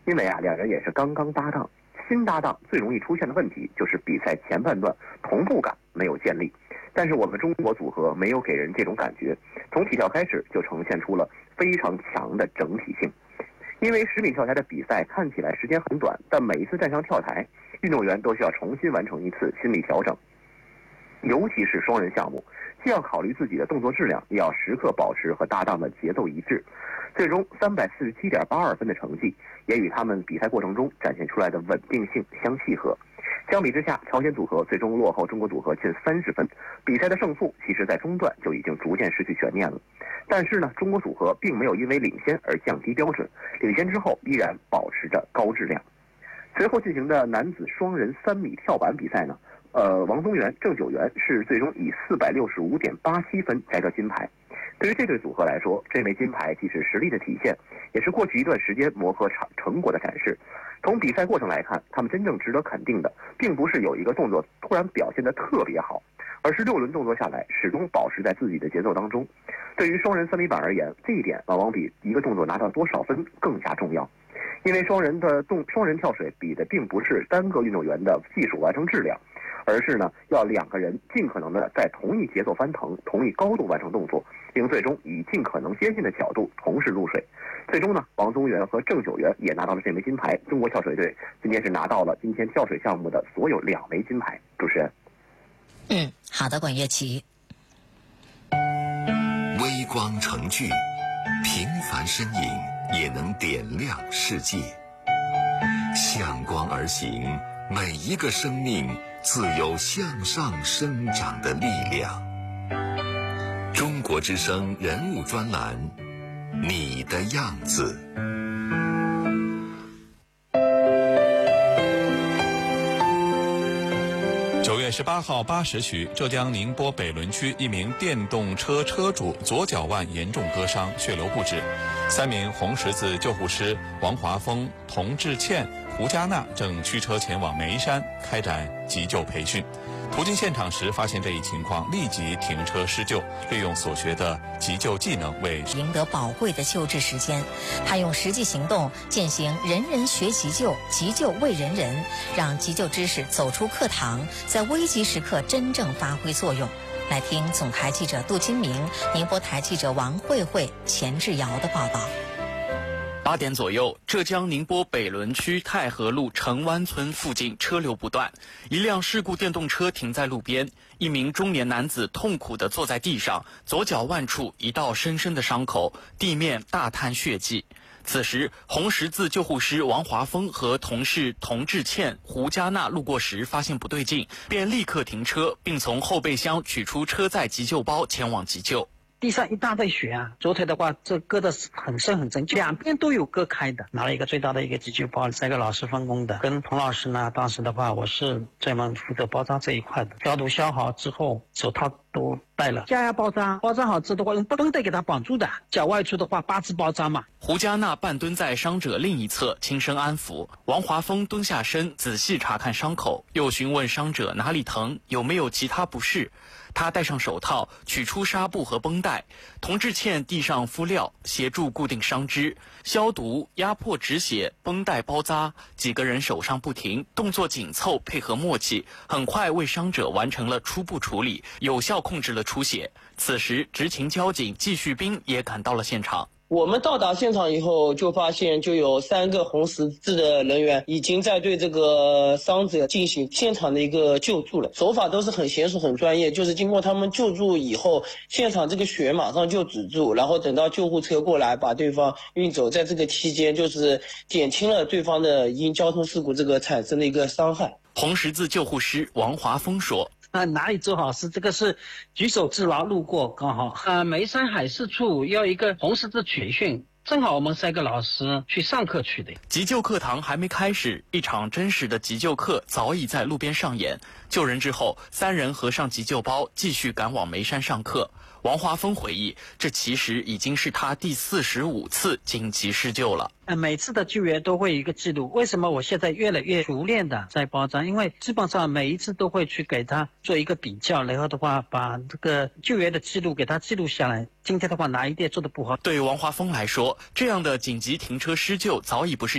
因为两人也是刚刚搭档，新搭档最容易出现的问题就是比赛前半段同步感没有建立。但是我们中国组合没有给人这种感觉，从起跳开始就呈现出了非常强的整体性。因为10米跳台的比赛看起来时间很短，但每一次站上跳台，运动员都需要重新完成一次心理调整。尤其是双人项目，既要考虑自己的动作质量，也要时刻保持和搭档的节奏一致。最终347.82分的成绩，也与他们比赛过程中展现出来的稳定性相契合。相比之下，朝鲜组合最终落后中国组合近30分，比赛的胜负其实在中段就已经逐渐失去悬念了。但是呢，中国组合并没有因为领先而降低标准，领先之后依然保持着高质量。随后进行的男子双人3米跳板比赛呢，王宗源、郑九元是最终以465.87分摘得金牌。对于这对组合来说，这枚金牌既是实力的体现，也是过去一段时间磨合成果的展示。从比赛过程来看，他们真正值得肯定的，并不是有一个动作突然表现得特别好，而是6轮动作下来始终保持在自己的节奏当中。对于双人3米板而言，这一点往往比一个动作拿到多少分更加重要。因为双人跳水比的并不是单个运动员的技术完成质量，而是呢要2个人尽可能的在同一节奏翻腾、同一高度完成动作，并最终以尽可能接近的角度同时入水。最终呢，王宗源和郑九元也拿到了这枚金牌。中国跳水队今天是拿到了今天跳水项目的所有2枚金牌。主持人， 好的，管乐琪。 微光成炬，平凡身影也能点亮世界。向光而行，每一个生命自有向上生长的力量。中国之声人物专栏，你的样子。 9月18号8时许，浙江宁波北仑区一名电动车车主左脚腕严重割伤，血流不止。3名红十字救护师王华峰、童志倩、胡佳娜正驱车前往眉山开展急救培训。途经现场时发现这一情况，立即停车施救，利用所学的急救技能为赢得宝贵的救治时间。他用实际行动践行人人学急救，急救为人人，让急救知识走出课堂，在危急时刻真正发挥作用。来听总台记者杜金明、宁波台记者王慧慧、钱志尧的报道。 8点左右，浙江宁波北仑区太和路城湾村附近车流不断，一辆事故电动车停在路边，一名中年男子痛苦地坐在地上，左脚腕处一道深深的伤口，地面大滩血迹。此时，红十字救护师王华峰和同事童志倩、胡佳娜路过时发现不对劲，便立刻停车，并从后备箱取出车载急救包前往急救。 地上一大堆血啊，左腿的话这割的很深很深，2边都有割开的。拿了一个最大的一个急救包，3个老师分工的。跟童老师呢，当时的话我是专门负责包扎这一块的。消毒消好之后，手套都戴了，加压包扎好之后的话，用绷带给他绑住的。脚外处的话8字包扎嘛。 胡佳娜半蹲在伤者另一侧，轻声安抚。王华峰蹲下身，仔细查看伤口，又询问伤者哪里疼，有没有其他不适。他戴上手套，取出纱布和绷带。童志倩递上敷料，协助固定伤肢、消毒、压迫止血、绷带包扎。几个人手上不停，动作紧凑，配合默契，很快为伤者完成了初步处理，有效控制了出血。此时，执勤交警季旭斌也赶到了现场。 我们到达现场以后，就发现就有3个红十字的人员已经在对这个伤者进行现场的一个救助了，手法都是很娴熟很专业。就是经过他们救助以后，现场这个血马上就止住，然后等到救护车过来把对方运走，在这个期间就是减轻了对方的因交通事故这个产生的一个伤害。 红十字救护师王华峰说， 哪里做好事？这个是举手之劳，路过刚好。眉山海事处要一个红十字培训，正好我们3个老师去上课去的。 急救课堂还没开始，一场真实的急救课早已在路边上演。救人之后，3人合上急救包，继续赶往眉山上课。王华峰回忆，这其实已经是他第45次紧急施救了。 每次的救援都会有一个记录。为什么我现在越来越熟练的在包扎？因为基本上每一次都会去给他做一个比较，然后的话把这个救援的记录给他记录下来。今天的话哪一点做的不好？ 对王华峰来说，这样的紧急停车施救早已不是